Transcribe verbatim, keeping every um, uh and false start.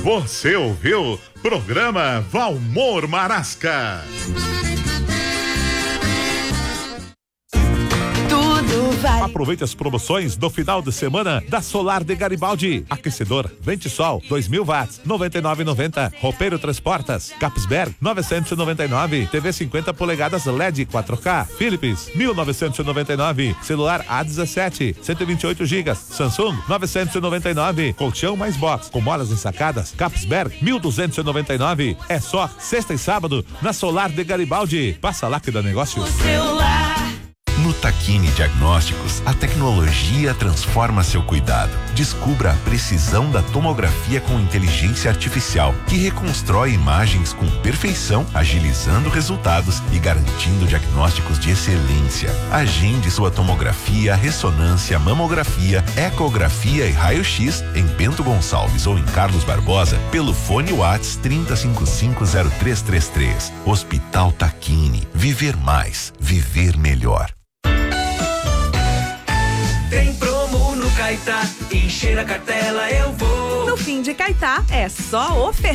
Você ouviu? Programa Valmor Marasca. Aproveite as promoções do final de semana da Solar de Garibaldi. Aquecedor Ventisol dois mil watts, noventa e nove reais e noventa centavos. Roupeiro Três Portas Capsberg novecentos e noventa e nove. T V cinquenta polegadas L E D quatro K Philips mil novecentos e noventa e nove. Celular A dezessete cento e vinte e oito gigas Samsung novecentos e noventa e nove. Colchão mais box com molas ensacadas Capsberg mil duzentos e noventa e nove. É só sexta e sábado na Solar de Garibaldi. Passa lá que dá negócio. No Tachini Diagnósticos, a tecnologia transforma seu cuidado. Descubra a precisão da tomografia com inteligência artificial, que reconstrói imagens com perfeição, agilizando resultados e garantindo diagnósticos de excelência. Agende sua tomografia, ressonância, mamografia, ecografia e raio-x em Bento Gonçalves ou em Carlos Barbosa pelo fone Whats trinta cinquenta e cinco zero três três três. Hospital Tachini. Viver mais. Viver melhor. Tem promo no Caetá, encher a cartela eu vou. No fim de Caetá é só oferta.